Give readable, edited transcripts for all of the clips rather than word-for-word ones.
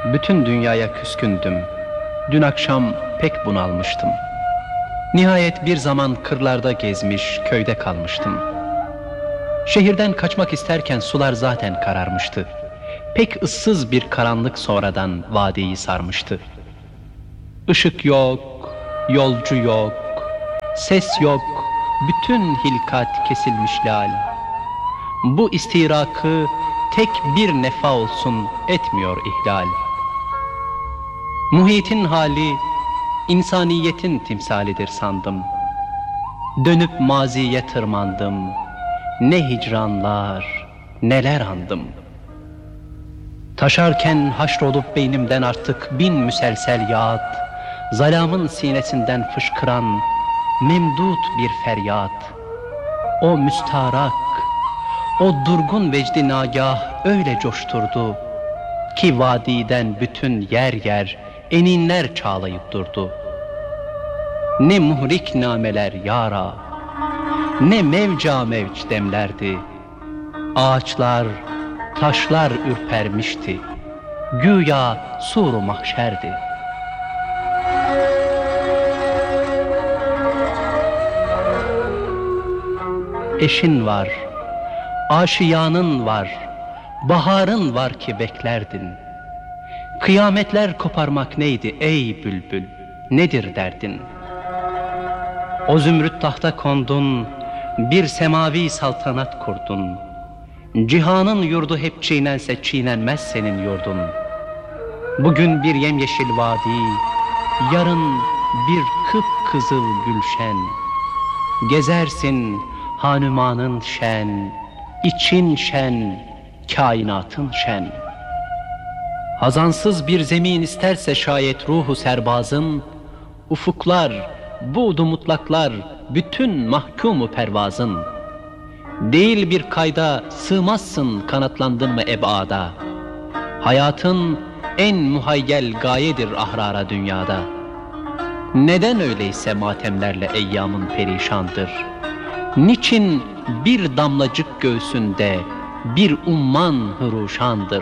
Bütün dünyaya küskündüm. Dün akşam pek bunalmıştım. Nihayet bir zaman kırlarda gezmiş, köyde kalmıştım. Şehirden kaçmak isterken sular zaten kararmıştı. Pek ıssız bir karanlık sonradan vadiyi sarmıştı. Işık yok, yolcu yok, ses yok, bütün hilkat kesilmiş lal. Bu istirakı tek bir nefa olsun etmiyor ihlal. Muhitin hali insaniyetin timsalidir sandım. Dönüp maziye tırmandım. Ne hicranlar, neler andım. Taşarken haşrolup beynimden artık bin müselsel yağıt, zalamın sinesinden fışkıran memdut bir feryat. O müstarak, o durgun vecdi nagah öyle coşturdu ki vadiden bütün yer yer eninler çağlayıp durdu. Ne muhrik nameler yara, ne mevca mevç demlerdi. Ağaçlar, taşlar ürpermişti. Güya sur-u mahşerdi. Eşin var, aşiyanın var, baharın var ki beklerdin. Kıyametler koparmak neydi ey bülbül, nedir derdin? O zümrüt tahta kondun, bir semavi saltanat kurdun. Cihanın yurdu hep çiğnense çiğnenmez senin yurdun. Bugün bir yemyeşil vadi, yarın bir kıpkızıl gülşen. Gezersin hanumanın şen, için şen, kainatın şen. Hazansız bir zemin isterse şayet ruhu serbazın, ufuklar, buğdu mutlaklar, bütün mahkumu pervazın. Değil bir kayda sığmazsın kanatlandın mı ebada. Hayatın en muhayyel gayedir ahrara dünyada. Neden öyleyse matemlerle eyyamın perişandır? Niçin bir damlacık göğsünde bir umman hıruşandır?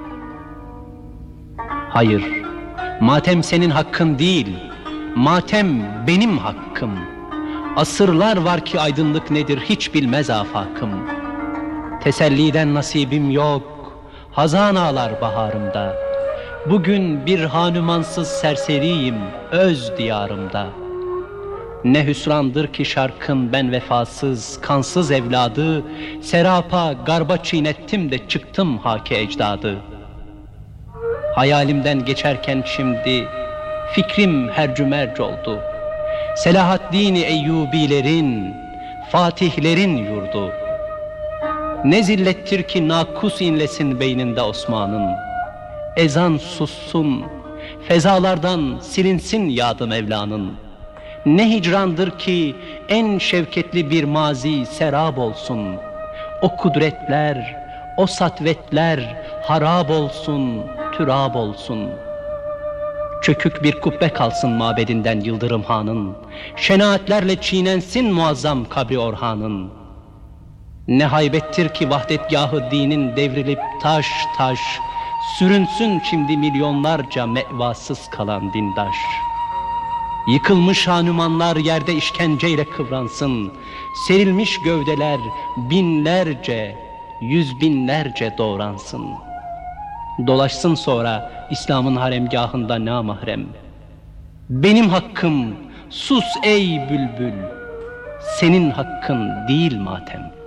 Hayır, matem senin hakkın değil, matem benim hakkım. Asırlar var ki aydınlık nedir hiç bilmez afakım. Teselliden nasibim yok, hazan ağlar baharımda. Bugün bir hanumansız serseriyim öz diyarımda. Ne hüsrandır ki şarkın ben vefasız, kansız evladı, serapa garba çiğnettim de çıktım haki ecdadı. Hayalimden geçerken şimdi fikrim hercümerc oldu. Selahaddin Eyyubilerin, fatihlerin yurdu. Ne zillettir ki nakus inlesin beyninde Osman'ın. Ezan sussun, fezalardan silinsin yadı Mevla'nın. Ne hicrandır ki en şevketli bir mazi serab olsun. O kudretler, o satvetler harab olsun, türab olsun. Çökük bir kubbe kalsın mabedinden Yıldırım Han'ın. Şenaatlerle çiğnensin muazzam kabri Orhan'ın. Ne haybettir ki vahdetgâh-ı dinin devrilip taş taş sürünsün şimdi milyonlarca mevasız kalan dindaş. Yıkılmış hanumanlar yerde işkenceyle kıvransın. Serilmiş gövdeler binlerce, yüz binlerce doğransın. Dolaşsın sonra İslam'ın haremgâhında namahrem. Benim hakkım sus ey bülbül, senin hakkın değil matem.